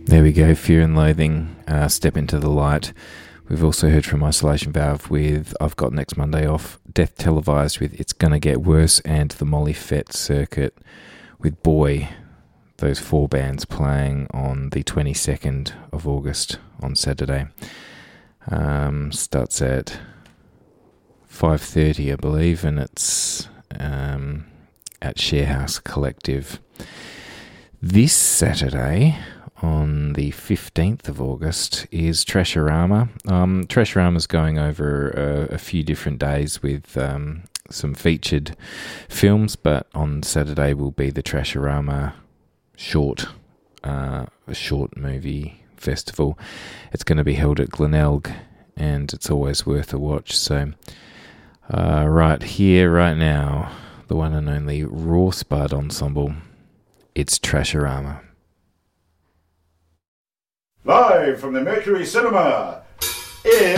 There we go, Fear and Loathing, Step Into the Light. We've also heard from Isolation Valve with I've Got Next Monday Off, Death Televised with It's Gonna Get Worse, and the Molly Fett Circuit with Boy. Those four bands playing on the 22nd of August on Saturday. Starts at 5:30, I believe, and it's at Sharehouse Collective. This Saturday, on the 15th of August, is Trashorama. Trashorama's going over a few different days with some featured films, but on Saturday will be the Trashorama a short movie festival. It's going to be held at Glenelg, and it's always worth a watch. So right here, right now, the one and only Raw Spud Ensemble, it's Trashorama. Live from the Mercury Cinema is